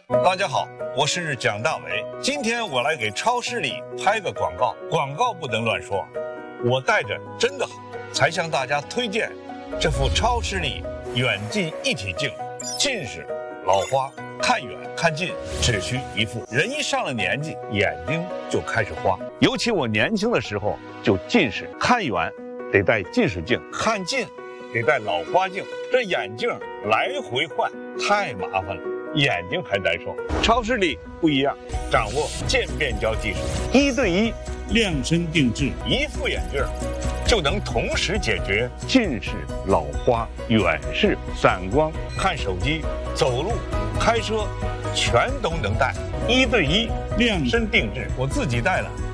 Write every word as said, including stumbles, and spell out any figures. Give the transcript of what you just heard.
大家好，我是蒋大为。今天我来给超视力拍个广告，广告不能乱说，我戴着真的好，才向大家推荐这副超视力远近一体镜。近视、老花、看远看近只需一副。人一上了年纪，眼睛就开始花，尤其我年轻的时候就近视，看远得戴近视镜，看近得戴老花镜，这眼镜来回换太麻烦了，眼睛还难受。超视力不一样，掌握渐变焦技术，一对一量身定制， 一副眼镜就能同时解决近视、老花、远视、散光，看手机、走路、开车，全都能戴，一对一量身定制。我自己戴了